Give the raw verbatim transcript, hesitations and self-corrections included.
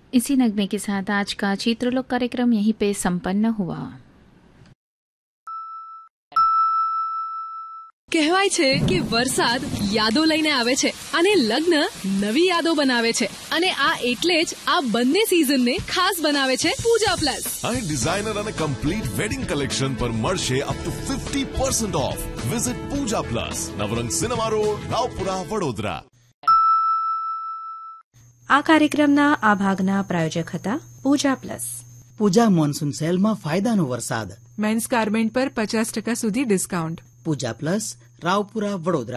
इसी नगमे के साथ आज का चित्रलोक कार्यक्रम यहीं पे संपन्न हुआ। કહેવાય છે કે વરસાદ યાદો લઈને આવે છે અને લગ્ન નવી યાદો બનાવે છે, અને આ એટલે જ આ બંને સિઝનને ખાસ બનાવે છે પૂજા પ્લસ. અહીં ડિઝાઇનર અને કમ્પ્લીટ વેડિંગ કલેક્શન પર મળશે up to fifty percent of. Visit Pooja plus, Navrang cinema road, Raopura, Vadodara. આ કાર્યક્રમના આ ભાગના પ્રાયોજક હતા પૂજા પ્લસ. પૂજા મોન્સૂન સેલમાં ફાયદાનો વરસાદ. મેન્સ ગાર્મેન્ટ પર પચાસ ટકા સુધી ડિસ્કાઉન્ટ. પૂજા પ્લસ, રાવપુરા, વડોદરા.